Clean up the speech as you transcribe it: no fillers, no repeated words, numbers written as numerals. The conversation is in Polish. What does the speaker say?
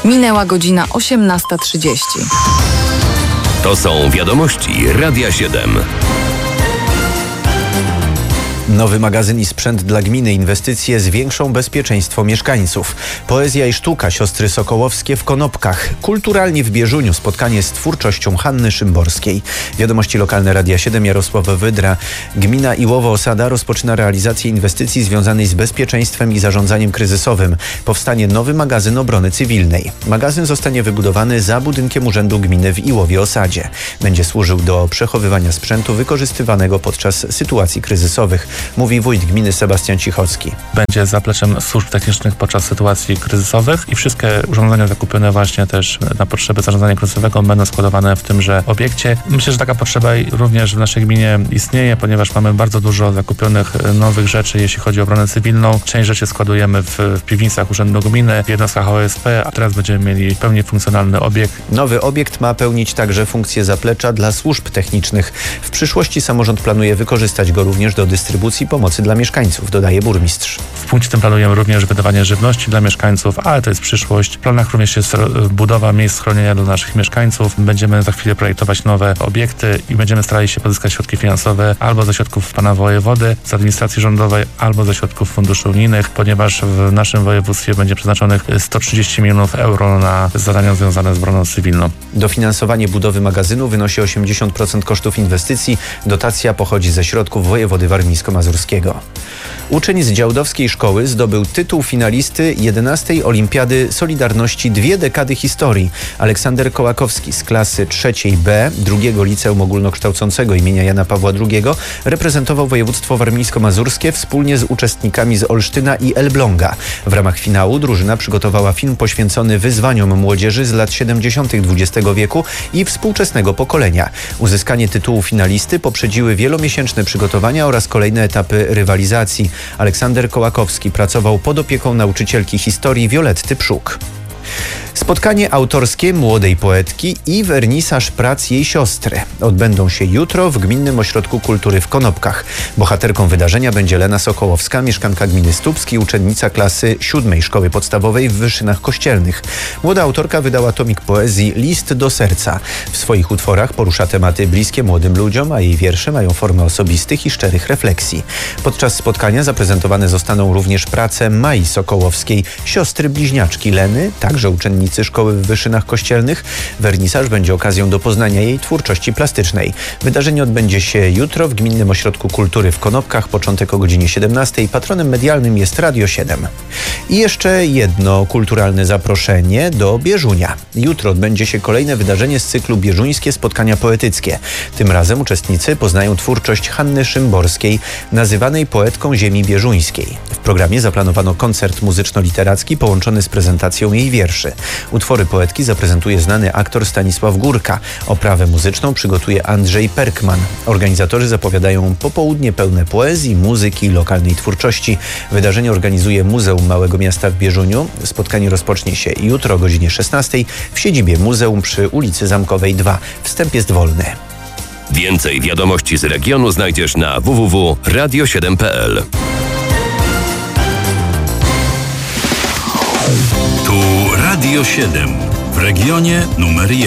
Minęła godzina 18:30. To są wiadomości Radia 7. Nowy magazyn i sprzęt dla gminy. Inwestycje zwiększą bezpieczeństwo mieszkańców. Poezja i sztuka. Siostry Sokołowskie w Konopkach. Kulturalnie w Bieżuniu. Spotkanie z twórczością Hanny Szymborskiej. Wiadomości lokalne Radia 7. Jarosław Wydra. Gmina Iłowo-Osada rozpoczyna realizację inwestycji związanej z bezpieczeństwem i zarządzaniem kryzysowym. Powstanie nowy magazyn obrony cywilnej. Magazyn zostanie wybudowany za budynkiem Urzędu Gminy w Iłowie-Osadzie. Będzie służył do przechowywania sprzętu wykorzystywanego podczas sytuacji kryzysowych, mówi wójt gminy Sebastian Cichocki. Będzie zapleczem służb technicznych podczas sytuacji kryzysowych i wszystkie urządzenia zakupione właśnie też na potrzeby zarządzania kryzysowego będą składowane w tymże obiekcie. Myślę, że taka potrzeba również w naszej gminie istnieje, ponieważ mamy bardzo dużo zakupionych nowych rzeczy, jeśli chodzi o obronę cywilną. Część rzeczy składujemy w piwnicach Urzędu Gminy, w jednostkach OSP, a teraz będziemy mieli pełnie funkcjonalny obiekt. Nowy obiekt ma pełnić także funkcję zaplecza dla służb technicznych. W przyszłości samorząd planuje wykorzystać go również do dystrybucji pomocy dla mieszkańców, dodaje burmistrz. W punkcie tym planujemy również wydawanie żywności dla mieszkańców, ale to jest przyszłość. W planach również jest budowa miejsc schronienia dla naszych mieszkańców. Będziemy za chwilę projektować nowe obiekty i będziemy starali się pozyskać środki finansowe albo ze środków pana wojewody, z administracji rządowej, albo ze środków funduszy unijnych, ponieważ w naszym województwie będzie przeznaczonych 130 milionów euro na zadania związane z obroną cywilną. Dofinansowanie budowy magazynu wynosi 80% kosztów inwestycji. Dotacja pochodzi ze środków wojewody warmińsko-mazurskiego. Uczeń z Działdowskiej Szkoły zdobył tytuł finalisty 11. Olimpiady Solidarności Dwie dekady historii. Aleksander Kołakowski z klasy 3B II Liceum Ogólnokształcącego imienia Jana Pawła II reprezentował województwo warmińsko-mazurskie wspólnie z uczestnikami z Olsztyna i Elbląga. W ramach finału drużyna przygotowała film poświęcony wyzwaniom młodzieży z lat 70. XX wieku i współczesnego pokolenia. Uzyskanie tytułu finalisty poprzedziły wielomiesięczne przygotowania oraz kolejne etapy rywalizacji. Aleksander Kołakowski pracował pod opieką nauczycielki historii Violetty Przuk. Spotkanie autorskie młodej poetki i wernisaż prac jej siostry odbędą się jutro w Gminnym Ośrodku Kultury w Konopkach. Bohaterką wydarzenia będzie Lena Sokołowska, mieszkanka gminy Stupski, uczennica klasy 7 Szkoły Podstawowej w Wyszynach Kościelnych. Młoda autorka wydała tomik poezji List do serca. W swoich utworach porusza tematy bliskie młodym ludziom, a jej wiersze mają formę osobistych i szczerych refleksji. Podczas spotkania zaprezentowane zostaną również prace Mai Sokołowskiej, siostry bliźniaczki Leny, także uczennicy Szkoły w Wyszynach Kościelnych. Wernisaż będzie okazją do poznania jej twórczości plastycznej. Wydarzenie odbędzie się jutro w Gminnym Ośrodku Kultury w Konopkach, początek o godzinie 17. Patronem medialnym jest Radio 7. I jeszcze jedno kulturalne zaproszenie do Bieżunia. Jutro odbędzie się kolejne wydarzenie z cyklu Bieżuńskie Spotkania Poetyckie. Tym razem uczestnicy poznają twórczość Hanny Szymborskiej, nazywanej poetką ziemi bieżuńskiej. W programie zaplanowano koncert muzyczno-literacki połączony z prezentacją jej wierszy. Utwory poetki zaprezentuje znany aktor Stanisław Górka. Oprawę muzyczną przygotuje Andrzej Perkman. Organizatorzy zapowiadają popołudnie pełne poezji, muzyki i lokalnej twórczości. Wydarzenie organizuje Muzeum Małego Miasta w Bieżuniu. Spotkanie rozpocznie się jutro o godzinie 16 w siedzibie muzeum przy ulicy Zamkowej 2. Wstęp jest wolny. Więcej wiadomości z regionu znajdziesz na www.radio7.pl. Tu Radio 7 w regionie numer 1.